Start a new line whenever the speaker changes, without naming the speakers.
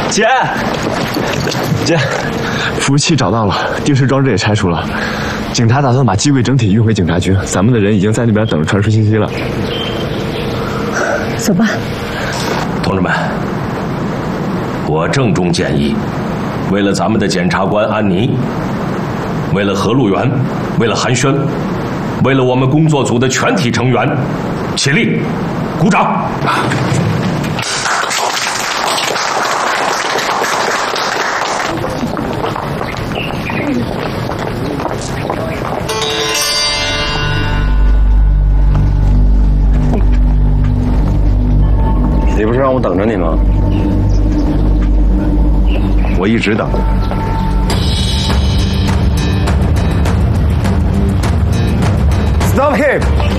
姐，姐，服务器找到了，定时装置也拆除了，警察打算把机柜整体运回警察局，咱们的人已经在那边等着传输信息了。
走吧。
同志们，我郑重建议，为了咱们的检察官安妮，为了何路源，为了韩轩，为了我们工作组的全体成员，起立，鼓掌。
你不是让我等着你吗？
我一直等着。Stop him!